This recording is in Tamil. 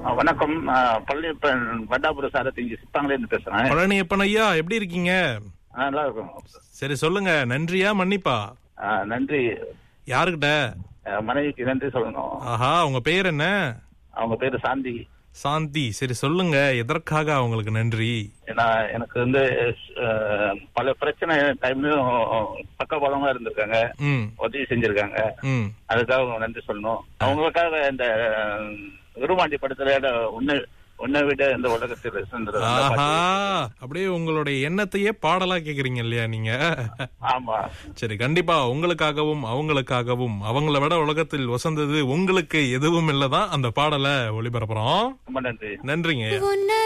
வணக்கம். பழனியப்பன் வண்டாபுர சாரத்திங்க சிப்பாங்களே இருந்து பேசுறேன். பழனியப்பன் ஐயா, எப்படி இருக்கீங்க? நல்லா இருக்கும். சரி, சொல்லுங்க. நன்றியா மன்னிப்பா? நன்றி. யாருக்கிட்ட? மனைவிக்கு நன்றி சொல்லணும். ஆஹா, உங்க பேர் என்ன? அவங்க பேரு சாந்தி. சாந்தி. சரி, சொல்லுங்க, எதற்காக அவங்களுக்கு நன்றி? ஏன்னா எனக்கு வந்து பல பிரச்சனை டைம்லயும் பக்கபலமா இருந்திருக்காங்க, உதவி செஞ்சிருக்காங்க. அதுக்காக அவங்க நன்றி சொல்லணும். அவங்களுக்காக இந்த விருமாண்டி படத்துல உன்னை விட இந்த உலகத்தில் அப்படியே உங்களுடைய எண்ணத்தையே பாடலா கேக்குறீங்க இல்லையா நீங்க? ஆமா. சரி, கண்டிப்பா உங்களுக்காகவும் அவங்களுக்காகவும் அவங்கள விட உலகத்தில் வசந்தது உங்களுக்கு எதுவும் இல்லதான் அந்த பாடலை ஒளிபரப்புறோம். ரொம்ப நன்றி. நன்றிங்க.